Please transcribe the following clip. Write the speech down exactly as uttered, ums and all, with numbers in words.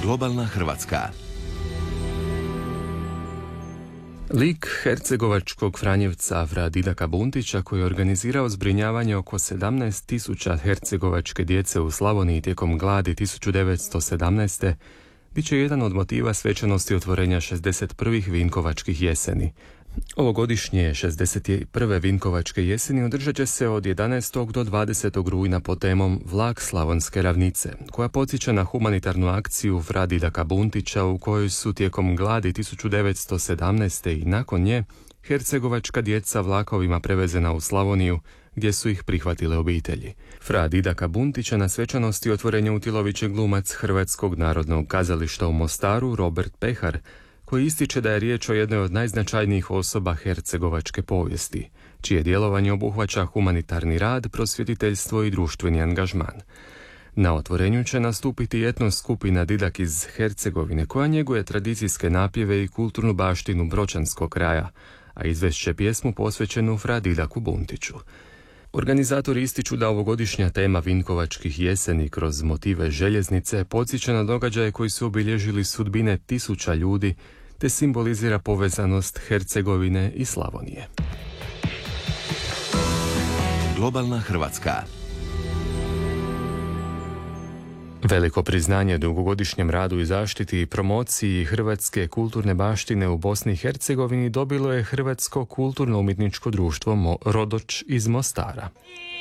Globalna Hrvatska. Lik hercegovačkog franjevca Fra Didaka Buntića, koji je organizirao zbrinjavanje oko sedamnaest tisuća hercegovačke djece u Slavoniji tijekom gladi tisuću devetsto sedamnaeste. bit će jedan od motiva svečanosti otvorenja šezdeset prvih Vinkovačkih jeseni. Ovogodišnje šezdeset prve Vinkovačke jeseni održat će se od jedanaestog do dvadesetog rujna pod temom Vlak Slavonske ravnice, koja podsjeća na humanitarnu akciju Fra Didaka Buntića u kojoj su tijekom gladi tisuću devetsto sedamnaeste. i nakon nje hercegovačka djeca vlakovima prevezena u Slavoniju, gdje su ih prihvatile obitelji. Fra Didaka Buntića na svečanosti otvorenja utilovit će glumac Hrvatskog narodnog kazališta u Mostaru Robert Pehar, koji ističe da je riječ o jednoj od najznačajnijih osoba hercegovačke povijesti, čije djelovanje obuhvaća humanitarni rad, prosvjetiteljstvo i društveni angažman. Na otvorenju će nastupiti etno skupina Didak iz Hercegovine, koja njeguje tradicijske napjeve i kulturnu baštinu Bročanskog kraja, a izvest će pjesmu posvećenu Fra Didaku Buntiću. Organizatori ističu da ovogodišnja tema Vinkovačkih jeseni kroz motive željeznice podsjeća na događaje koji su obilježili sudbine tisuća ljudi, te simbolizira povezanost Hercegovine i Slavonije. Globalna Hrvatska. Veliko priznanje dugogodišnjem radu i zaštiti i promociji hrvatske kulturne baštine u Bosni i Hercegovini dobilo je Hrvatsko kulturno-umjetničko društvo Rodoč iz Mostara.